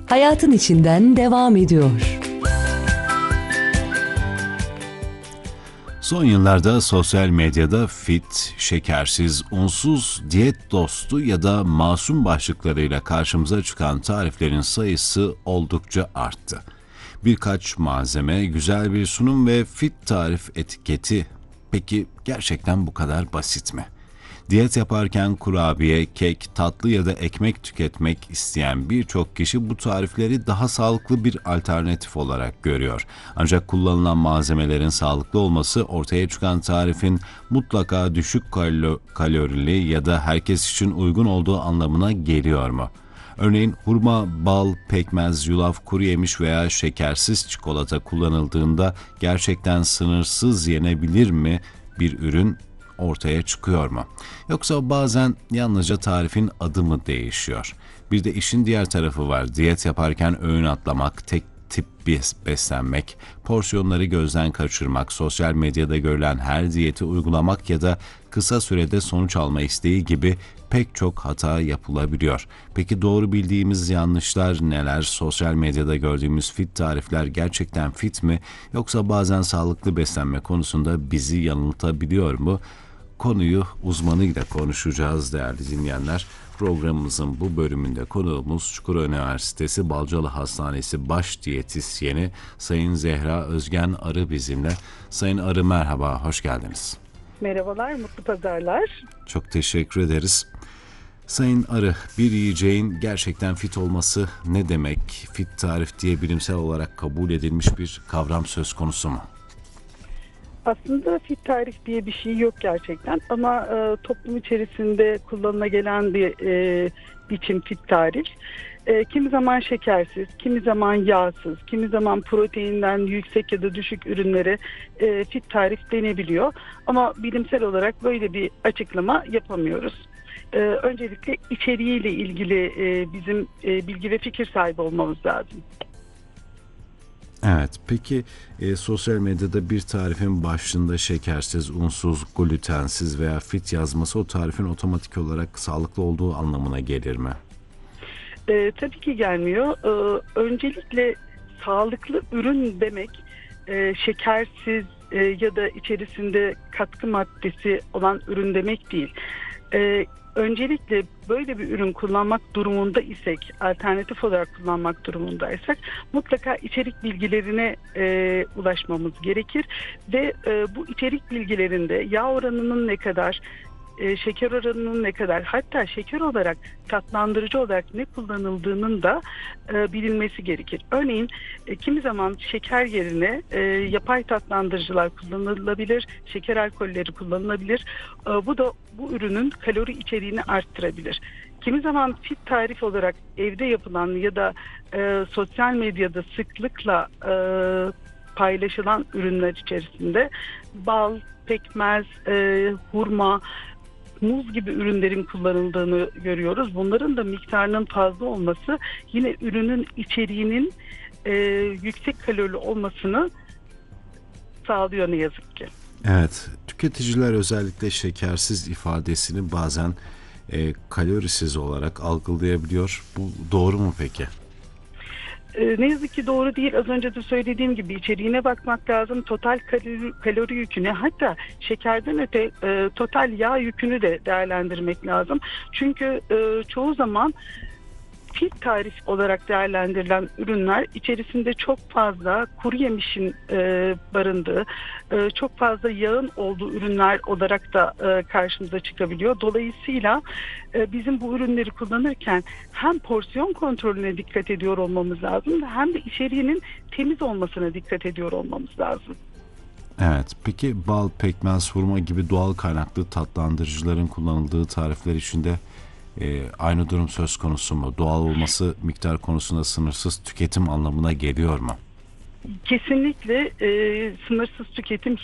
hayatın içinden devam ediyor. Son yıllarda sosyal medyada fit, şekersiz, unsuz, diyet dostu ya da masum başlıklarıyla karşımıza çıkan tariflerin sayısı oldukça arttı. Birkaç malzeme, güzel bir sunum ve fit tarif etiketi. Peki gerçekten bu kadar basit mi? Diyet yaparken kurabiye, kek, tatlı ya da ekmek tüketmek isteyen birçok kişi bu tarifleri daha sağlıklı bir alternatif olarak görüyor. Ancak kullanılan malzemelerin sağlıklı olması ortaya çıkan tarifin mutlaka düşük kalorili ya da herkes için uygun olduğu anlamına geliyor mu? Örneğin hurma, bal, pekmez, yulaf, kuru yemiş veya şekersiz çikolata kullanıldığında gerçekten sınırsız yenebilir mi bir ürün ortaya çıkıyor mu? Yoksa bazen yalnızca tarifin adı mı değişiyor? Bir de işin diğer tarafı var. Diyet yaparken öğün atlamak, tek tip beslenmek, porsiyonları gözden kaçırmak, sosyal medyada görülen her diyeti uygulamak ya da kısa sürede sonuç alma isteği gibi pek çok hata yapılabiliyor. Peki doğru bildiğimiz yanlışlar neler? Sosyal medyada gördüğümüz fit tarifler gerçekten fit mi? Yoksa bazen sağlıklı beslenme konusunda bizi yanıltabiliyor mu? Konuyu uzmanıyla konuşacağız değerli dinleyenler. Programımızın bu bölümünde konuğumuz Çukurova Üniversitesi Balcalı Hastanesi baş diyetisyeni Sayın Zehra Özgen Arı bizimle. Sayın Arı merhaba, hoş geldiniz. Merhabalar, mutlu pazarlar. Çok teşekkür ederiz. Sayın Arı, bir yiyeceğin gerçekten fit olması ne demek? Fit tarif diye bilimsel olarak kabul edilmiş bir kavram söz konusu mu? Aslında fit tarif diye bir şey yok gerçekten ama toplum içerisinde kullanıla gelen bir biçim fit tarif. Kimi zaman şekersiz, kimi zaman yağsız, kimi zaman proteinden yüksek ya da düşük ürünlere fit tarif denebiliyor. Ama bilimsel olarak böyle bir açıklama yapamıyoruz. Öncelikle içeriğiyle ilgili bizim bilgi ve fikir sahibi olmamız lazım. Evet, peki sosyal medyada bir tarifin başlığında şekersiz, unsuz, glutensiz veya fit yazması o tarifin otomatik olarak sağlıklı olduğu anlamına gelir mi? Tabii ki gelmiyor. Öncelikle sağlıklı ürün demek şekersiz ya da içerisinde katkı maddesi olan ürün demek değil. Öncelikle böyle bir ürün kullanmak durumunda isek, alternatif olarak kullanmak durumundaysak mutlaka içerik bilgilerine ulaşmamız gerekir ve bu içerik bilgilerinde yağ oranının ne kadar, şeker oranının ne kadar, hatta şeker olarak, tatlandırıcı olarak ne kullanıldığının da bilinmesi gerekir. Örneğin kimi zaman şeker yerine yapay tatlandırıcılar kullanılabilir, şeker alkolleri kullanılabilir. Bu da bu ürünün kalori içeriğini arttırabilir. Kimi zaman fit tarif olarak evde yapılan ya da sosyal medyada sıklıkla paylaşılan ürünler içerisinde bal, pekmez, hurma, muz gibi ürünlerin kullanıldığını görüyoruz. Bunların da miktarının fazla olması yine ürünün içeriğinin yüksek kalorili olmasını sağlıyor ne yazık ki. Evet, tüketiciler özellikle şekersiz ifadesini bazen kalorisiz olarak algılayabiliyor. Bu doğru mu peki? Ne yazık ki doğru değil. Az önce de söylediğim gibi içeriğine bakmak lazım. Total kalori yüküne, hatta şekerden öte total yağ yükünü de değerlendirmek lazım. Çünkü çoğu zaman fit tarif olarak değerlendirilen ürünler içerisinde çok fazla kuru yemişin barındığı, çok fazla yağın olduğu ürünler olarak da karşımıza çıkabiliyor. Dolayısıyla bizim bu ürünleri kullanırken hem porsiyon kontrolüne dikkat ediyor olmamız lazım hem de içeriğinin temiz olmasına dikkat ediyor olmamız lazım. Evet, peki bal, pekmez, hurma gibi doğal kaynaklı tatlandırıcıların kullanıldığı tarifler içinde aynı durum söz konusu mu? Doğal olması miktar konusunda sınırsız tüketim anlamına geliyor mu? Kesinlikle sınırsız tüketim